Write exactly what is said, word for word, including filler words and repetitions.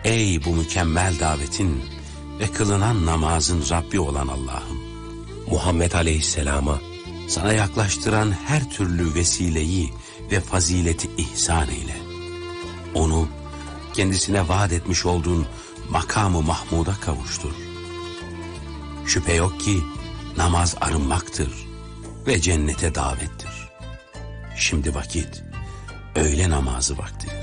Ey bu mükemmel davetin ve kılınan namazın Rabbi olan Allah'ım, Muhammed Aleyhisselam'a sana yaklaştıran her türlü vesileyi ve fazileti ihsan eyle. Onu kendisine vaat etmiş olduğun makamı Mahmud'a kavuştur. Şüphe yok ki namaz arınmaktır ve cennete davettir. Şimdi vakit öğle namazı vakti.